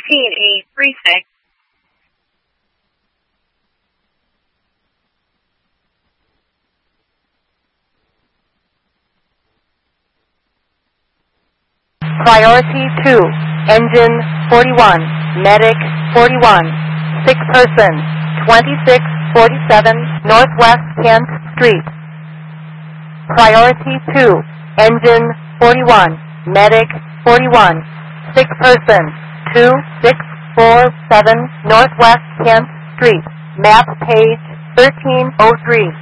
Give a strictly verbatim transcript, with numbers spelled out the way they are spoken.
thirteen eight three six. Priority two, engine forty-one, medic forty-one, sick person, twenty-six forty-seven Northwest tenth Street. Priority two, engine forty-one, medic forty-one, sick person, two six four seven Northwest tenth Street, map page thirteen oh three.